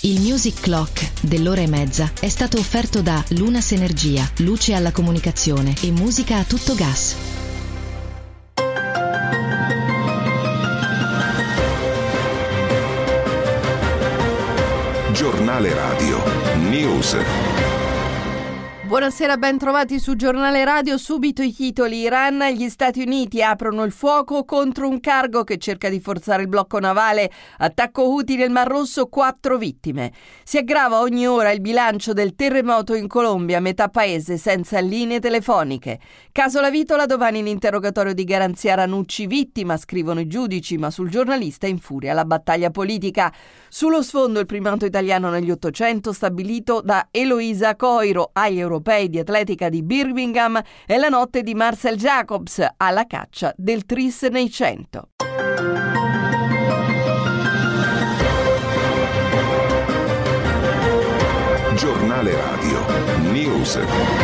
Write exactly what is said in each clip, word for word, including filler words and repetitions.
Il Music Clock dell'ora e mezza è stato offerto da Lunas Energia, luce alla comunicazione e musica a tutto gas. Giornale Radio News. Buonasera, ben trovati su Giornale Radio. Subito i titoli. Iran e gli Stati Uniti aprono il fuoco contro un cargo che cerca di forzare il blocco navale. Attacco Houthi nel Mar Rosso, quattro vittime. Si aggrava ogni ora il bilancio del terremoto in Colombia, metà paese senza linee telefoniche. Caso La Vitola, domani l'interrogatorio di Garanzia Ranucci, vittima, scrivono i giudici, ma sul giornalista in furia la battaglia politica. Sullo sfondo il primato italiano negli Ottocento stabilito da Eloisa Coiro agli europei di atletica di Birmingham e la notte di Marcel Jacobs alla caccia del tris nei cento. Giornale Radio News.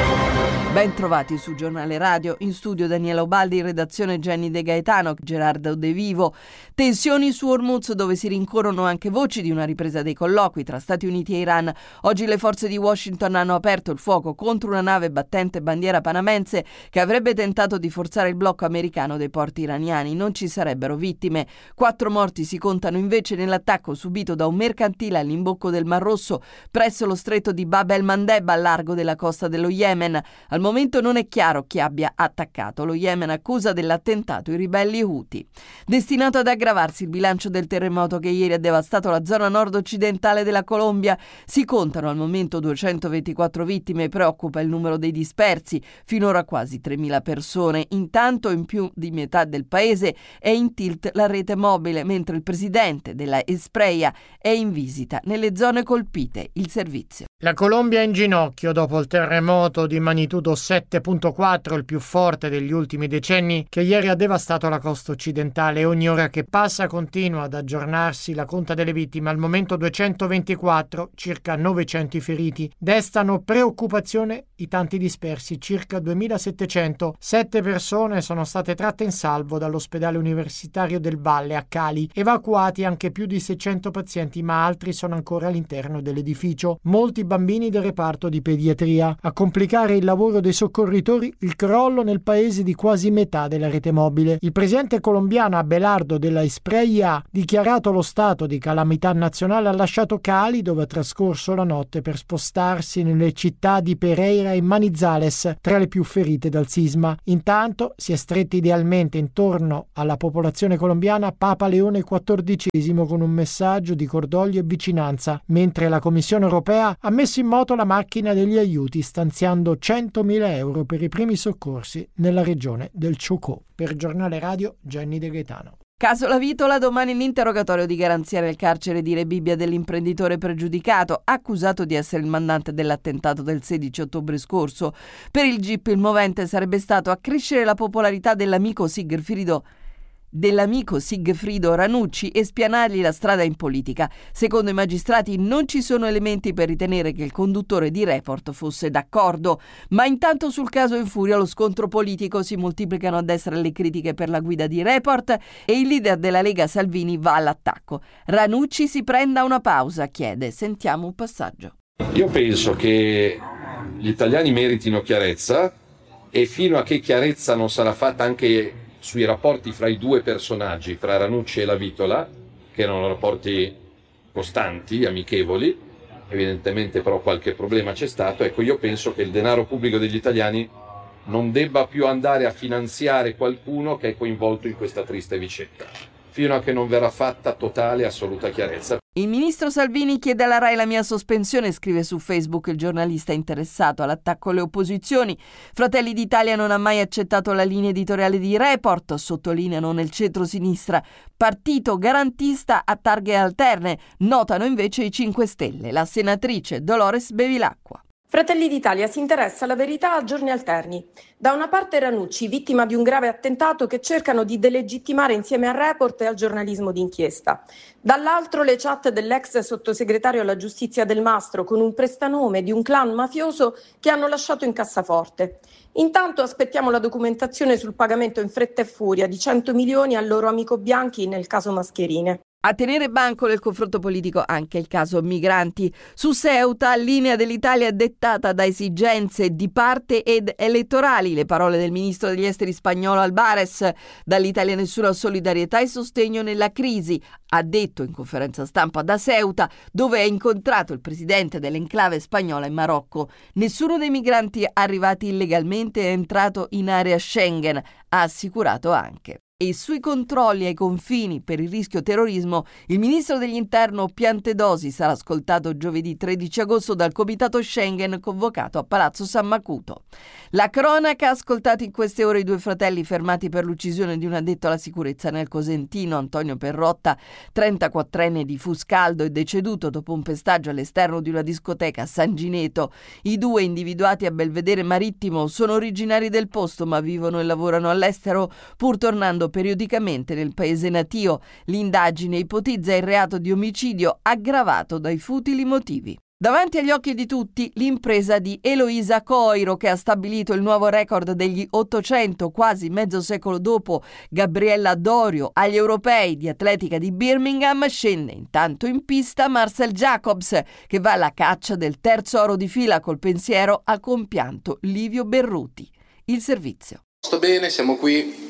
Ben trovati su Giornale Radio, in studio Daniela Ubaldi, in redazione Jenny De Gaetano, Gerardo De Vivo. Tensioni su Hormuz, dove si rincorrono anche voci di una ripresa dei colloqui tra Stati Uniti e Iran. Oggi le forze di Washington hanno aperto il fuoco contro una nave battente bandiera panamense che avrebbe tentato di forzare il blocco americano dei porti iraniani. Non ci sarebbero vittime. Quattro morti si contano invece nell'attacco subito da un mercantile all'imbocco del Mar Rosso presso lo stretto di Bab el-Mandeb al largo della costa dello Yemen. Al Al momento non è chiaro chi abbia attaccato. Lo Yemen accusa dell'attentato i ribelli Houthi. Destinato ad aggravarsi il bilancio del terremoto che ieri ha devastato la zona nord-occidentale della Colombia, si contano al momento duecentoventiquattro vittime e preoccupa il numero dei dispersi, finora quasi tremila persone. Intanto in più di metà del paese è in tilt la rete mobile, mentre il presidente della Espreia è in visita nelle zone colpite. Il servizio. La Colombia è in ginocchio dopo il terremoto di magnitudo sette virgola quattro, il più forte degli ultimi decenni, che ieri ha devastato la costa occidentale. Ogni ora che passa continua ad aggiornarsi la conta delle vittime. Al momento duecentoventiquattro, circa novecento i feriti. Destano preoccupazione i tanti dispersi, circa duemilasettecento. Sette persone sono state tratte in salvo dall'ospedale universitario del Valle a Cali. Evacuati anche più di seicento pazienti, ma altri sono ancora all'interno dell'edificio. Molti bambini del reparto di pediatria. A complicare il lavoro dei soccorritori, il crollo nel paese di quasi metà della rete mobile. Il presidente colombiano Abelardo della Espreia, dichiarato lo stato di calamità nazionale, ha lasciato Cali, dove ha trascorso la notte, per spostarsi nelle città di Pereira e Manizales, tra le più ferite dal sisma. Intanto si è stretti idealmente intorno alla popolazione colombiana Papa Leone quattordicesimo con un messaggio di cordoglio e vicinanza, mentre la Commissione europea ha messo in moto la macchina degli aiuti, stanziando centomila euro per i primi soccorsi nella regione del Chocó. Per Giornale Radio, Jenny De Gaetano. Caso La Vitola, domani l'interrogatorio di Garanzia nel carcere di Rebibbia dell'imprenditore pregiudicato, accusato di essere il mandante dell'attentato del sedici ottobre scorso. Per il G I P il movente sarebbe stato accrescere la popolarità dell'amico Sigfrido dell'amico Sigfrido Ranucci e spianargli la strada in politica. Secondo i magistrati non ci sono elementi per ritenere che il conduttore di Report fosse d'accordo, ma intanto sul caso in furia lo scontro politico, si moltiplicano a destra le critiche per la guida di Report e il leader della Lega Salvini va all'attacco. Ranucci si prenda una pausa, chiede. Sentiamo un passaggio. Io penso che gli italiani meritino chiarezza e fino a che chiarezza non sarà fatta anche sui rapporti fra i due personaggi, fra Ranucci e La Vitola, che erano rapporti costanti, amichevoli, evidentemente però qualche problema c'è stato, ecco, io penso che il denaro pubblico degli italiani non debba più andare a finanziare qualcuno che è coinvolto in questa triste vicenda, fino a che non verrà fatta totale e assoluta chiarezza. Il ministro Salvini chiede alla Rai la mia sospensione, scrive su Facebook il giornalista interessato all'attacco alle opposizioni. Fratelli d'Italia non ha mai accettato la linea editoriale di Report, sottolineano nel centro-sinistra. Partito garantista a targhe alterne, notano invece i cinque Stelle. La senatrice Dolores Bevilacqua. Fratelli d'Italia si interessa alla verità a giorni alterni. Da una parte Ranucci, vittima di un grave attentato che cercano di delegittimare insieme al Report e al giornalismo d'inchiesta. Dall'altro le chat dell'ex sottosegretario alla giustizia Del Mastro con un prestanome di un clan mafioso che hanno lasciato in cassaforte. Intanto aspettiamo la documentazione sul pagamento in fretta e furia di cento milioni al loro amico Bianchi nel caso Mascherine. A tenere banco nel confronto politico anche il caso migranti. Su Ceuta, linea dell'Italia dettata da esigenze di parte ed elettorali. Le parole del ministro degli esteri spagnolo Albares. Dall'Italia nessuna solidarietà e sostegno nella crisi, ha detto in conferenza stampa da Ceuta, dove ha incontrato il presidente dell'enclave spagnola in Marocco. Nessuno dei migranti arrivati illegalmente è entrato in area Schengen, ha assicurato anche. E sui controlli ai confini per il rischio terrorismo, il ministro dell'Interno Piantedosi sarà ascoltato giovedì tredici agosto dal Comitato Schengen convocato a Palazzo San Macuto. La cronaca ha ascoltato in queste ore i due fratelli fermati per l'uccisione di un addetto alla sicurezza nel Cosentino. Antonio Perrotta, trentaquattrenne di Fuscaldo, è deceduto dopo un pestaggio all'esterno di una discoteca a San Gineto. I due, individuati a Belvedere Marittimo, sono originari del posto ma vivono e lavorano all'estero, pur tornando periodicamente nel paese natio. L'indagine ipotizza il reato di omicidio aggravato dai futili motivi. Davanti agli occhi di tutti l'impresa di Eloisa Coiro, che ha stabilito il nuovo record degli ottocento, quasi mezzo secolo dopo Gabriella Dorio. Agli europei di atletica di Birmingham scende intanto in pista Marcel Jacobs, che va alla caccia del terzo oro di fila col pensiero al compianto Livio Berruti. Il servizio. Sto bene, siamo qui.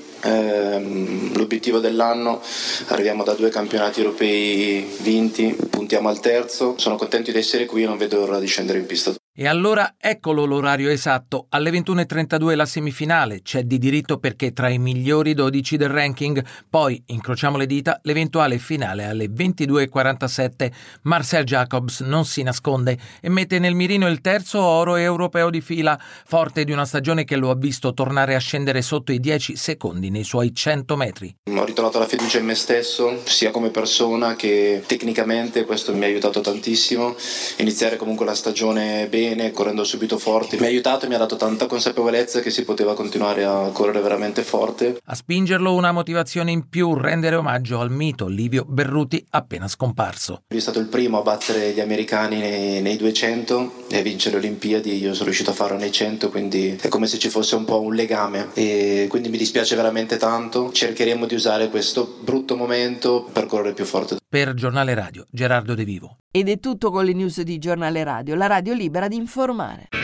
Eh, l'obiettivo dell'anno, arriviamo da due campionati europei vinti, puntiamo al terzo, sono contento di essere qui e non vedo l'ora di scendere in pista. E allora eccolo l'orario esatto, alle ventuno e trentadue la semifinale, c'è di diritto perché tra i migliori dodici del ranking, poi, incrociamo le dita, l'eventuale finale alle ventidue e quarantasette. Marcel Jacobs non si nasconde e mette nel mirino il terzo oro europeo di fila, forte di una stagione che lo ha visto tornare a scendere sotto i dieci secondi nei suoi cento metri. Ho ritrovato la fiducia in me stesso, sia come persona che tecnicamente, questo mi ha aiutato tantissimo. Iniziare comunque la stagione bene, correndo subito forte, mi ha aiutato e mi ha dato tanta consapevolezza che si poteva continuare a correre veramente forte. A spingerlo una motivazione in più, rendere omaggio al mito Livio Berruti appena scomparso. Lui è stato il primo a battere gli americani nei, nei duecento e a vincere le Olimpiadi. Io sono riuscito a farlo nei cento, quindi è come se ci fosse un po' un legame e quindi mi dispiace veramente tanto. Cercheremo di usare questo brutto momento per correre più forte. Per Giornale Radio, Gerardo De Vivo. Ed è tutto con le news di Giornale Radio, la radio libera di informare.